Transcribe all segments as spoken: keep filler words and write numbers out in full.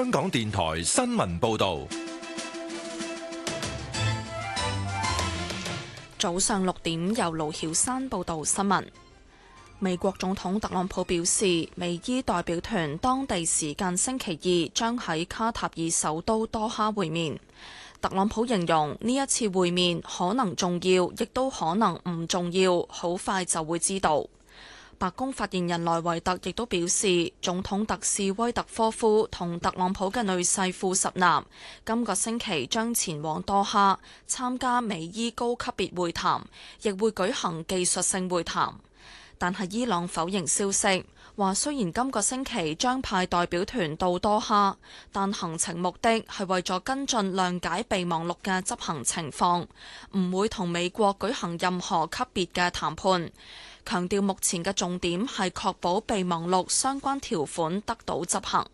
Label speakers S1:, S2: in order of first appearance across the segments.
S1: 香港電台新聞報道。
S2: 早上六點，由盧曉山報道新聞。美國總統特朗普表示，美伊代表團當地時間星期二將喺卡塔爾首都多哈會面。特朗普形容呢一次會面可能重要，亦都可能唔重要，好快就會知道。白宮發言人萊維特亦都表示，總統特使威特科夫同特朗普嘅女婿庫什納今個星期將前往多哈參加美伊高級別會談，亦會舉行技術性會談。但係伊朗否認消息，話雖然今個星期將派代表團到多哈，但行程目的係為咗跟進諒解備忘錄嘅執行情況，唔會同美國舉行任何級別嘅談判。強調目前嘅重點係確保備忘錄相關條款得到執行。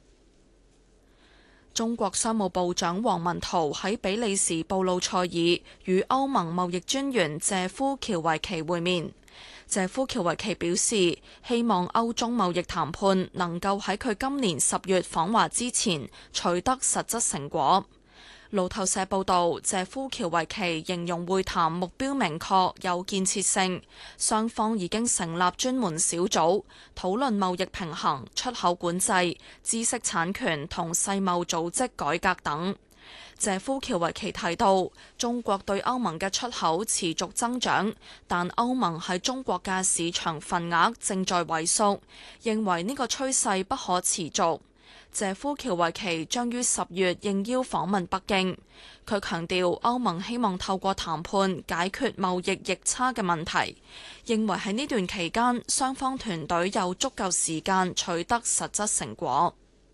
S2: 中國商務部長王文濤喺比利時布魯塞爾與歐盟貿易專員謝夫喬維奇會面。謝夫喬維奇表示，希望歐中貿易談判能夠喺佢今年十月訪華之前取得實質成果。路透社報道，謝夫喬維奇形容會談目標明確、有建設性，雙方已經成立專門小組討論貿易平衡、出口管制、知識產權同世貿組織改革等。謝夫喬維奇提到，中國對歐盟嘅出口持續增長，但歐盟喺中國嘅市場份額正在萎縮，認為呢個趨勢不可持續。謝夫喬維奇將於十月應邀訪問北京，佢強調歐盟希望透過談判解決貿易逆差嘅問題，認為喺呢段期間雙方團隊有足夠時間取得實質成果。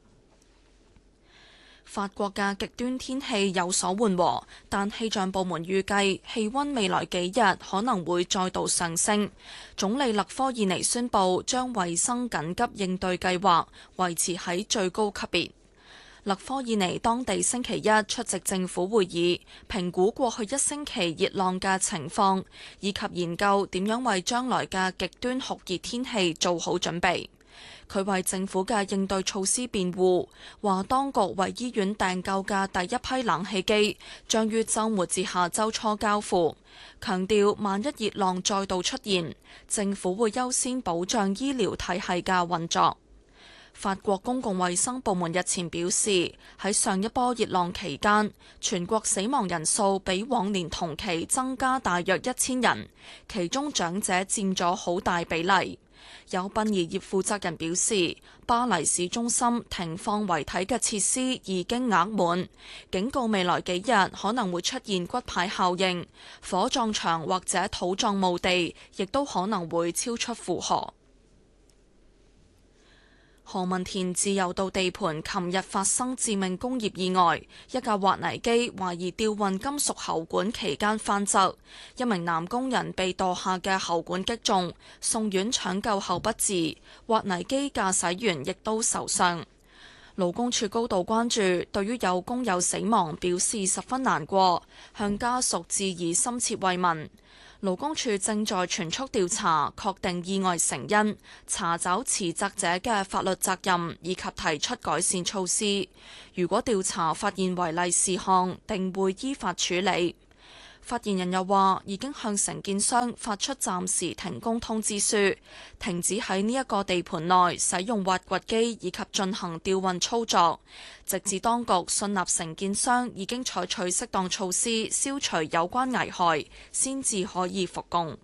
S2: 法國嘅極端天氣有所緩和，但氣象部門預計氣溫未來幾日可能會再度上升。總理勒科爾尼宣布將衛生緊急應對計劃維持喺最高級別。勒科爾尼當地星期一出席政府會議，評估過去一星期熱浪嘅情況，以及研究點樣為將來嘅極端酷熱天氣做好準備。佢為政府嘅應對措施辯護，話當局為醫院訂購嘅第一批冷氣機將於週末至下週初交付，強調萬一熱浪再度出現，政府會優先保障醫療體系嘅運作。法國公共衛生部門日前表示，喺上一波熱浪期間，全國死亡人數比往年同期增加大約一千人，其中長者佔咗好大比例。有殯儀業負責人表示，巴黎市中心停放遺體嘅設施已經額滿，警告未來幾日可能會出現骨牌效應，火葬場或者土葬墓地亦都可能會超出負荷。何文田自由道地盤琴日發生致命工業意外，一架挖泥機懷疑吊運金屬喉管期間翻側，一名男工人被墮下嘅喉管擊中，送院搶救後不治，挖泥機駕駛員亦都受傷。勞工處高度關注，對於有工友死亡表示十分難過，向家屬致以深切慰問。勞工處正在全速調查，確定意外成因，查找持責者嘅法律責任，以及提出改善措施。如果調查發現違例事項，定會依法處理。發言人又話，已經向承建商發出暫時停工通知書，停止喺呢一個地盤內使用挖掘機以及進行吊運操作，直至當局信納承建商已經採取適當措施消除有關危害，先至可以復工。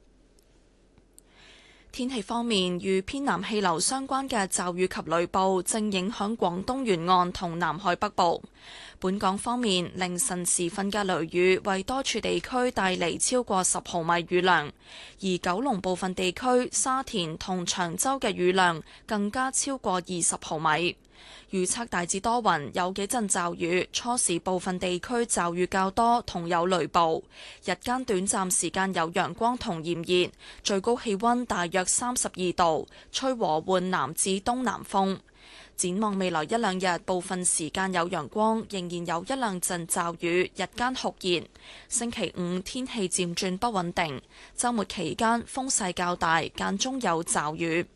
S2: 天氣方面，與偏南氣流相關嘅驟雨及雷暴正影響廣東沿岸同南海北部。本港方面，凌晨時分嘅雷雨為多處地區帶嚟超過十毫米雨量，而九龍部分地區、沙田同長洲嘅雨量更加超過二十毫米。預測大致多雲，有幾陣驟雨，初時部分地區驟雨較多，同有雷暴。日間短暫時間有陽光同炎熱，最高氣溫大約三十二度，吹和緩南至東南風。展望未來一兩日，部分時間有陽光，仍然有一兩陣驟雨，日間酷熱。星期五天氣漸轉不穩定，週末期間風勢較大，間中有驟雨。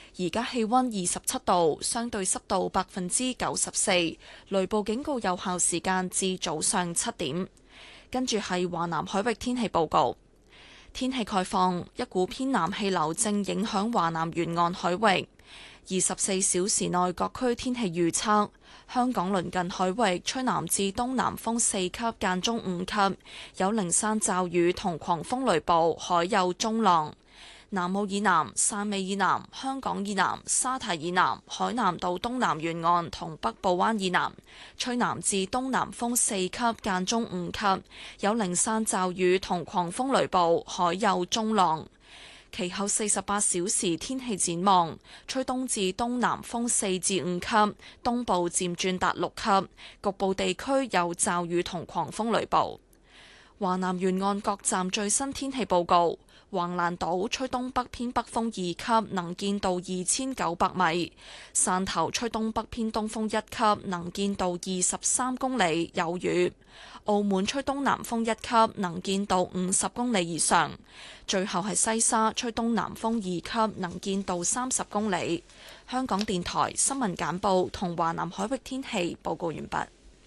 S2: 而家氣溫二十七度，相對濕度百分之九十四，雷暴警告有效時間至早上七點。跟住係華南海域天氣報告。天氣概況，一股偏南氣流正影響華南沿岸海域。二十四小時內各區天氣預測：香港鄰近海域吹南至東南風四級，間中五級，有零散驟雨同狂風雷暴，海有中浪。南澳以南、汕尾以南、香港以南、沙堤以南、海南島東南沿岸同北部灣以南，吹南至東南風四級，間中五級，有零散驟雨同狂風雷暴，海有中浪。其後四十八小時天氣展望，吹東至東南風四至五級，東部漸轉達六級，局部地區有驟雨同狂風雷暴。華南沿岸各站最新天氣報告。橫瀾島吹東北偏北風二級，能見度二千九百米；汕頭吹東北偏東風一級，能見度二十三公里，有雨；澳門吹東南風一級，能見度五十公里以上；最後係西沙吹東南風二級，能見度三十公里。香港電台新聞簡報同華南海域天氣報告完畢。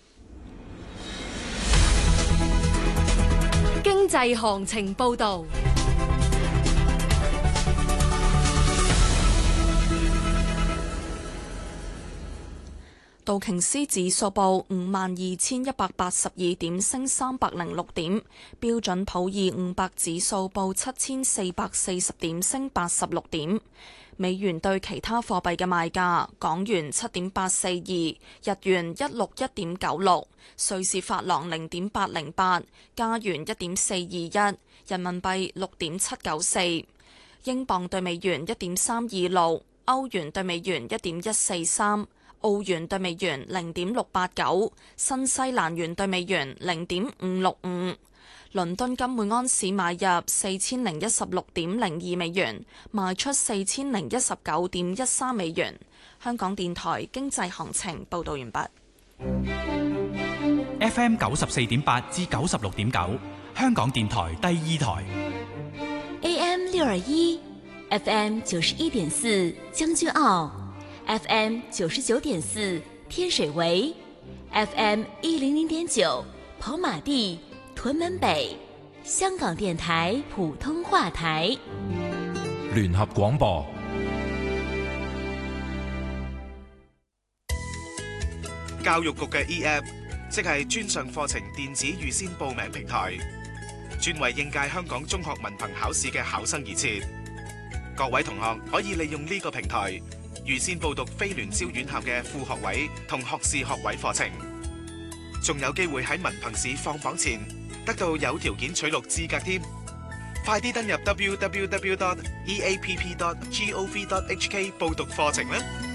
S3: 經濟行情報導。
S2: 道瓊斯指數報五萬二千一百八十二點，升三百零六點。標準普爾五百指數報七千四百四十點，升八十六點。美元對其他貨幣嘅賣價：港元七點八四二，日元一六一點九六，瑞士法郎零點八零八，加元一點四二一，人民幣六點七九四，英鎊對美元一點三二六，歐元對美元一點一四三。澳元對美元零點六八九，新西蘭元對美元零點五六五。倫敦金每安士買入四千零一十六點零二美元，賣出四千零一十九點一三美元。香港電台經濟行情報道完畢。
S4: F M 九十四點八至九十六點九，香港電台第二台。
S3: A M 六二一，F M 九十一點四，將軍澳。F M 九十九點四天水圍 ，F M 一零零點九跑馬地屯門北，香港電台普通話台。
S1: 聯合廣播。
S5: 教育局嘅 E App 即係專上課程電子預先報名平台，專為應屆香港中學文憑考試嘅考生而設。各位同學可以利用呢個平台預先報讀非聯招院校嘅副學位同學士學位課程，仲有機會喺文憑試放榜前得到有條件取錄資格添。快啲登入 w w w dot e a p p dot gov dot h k 報讀課程啦！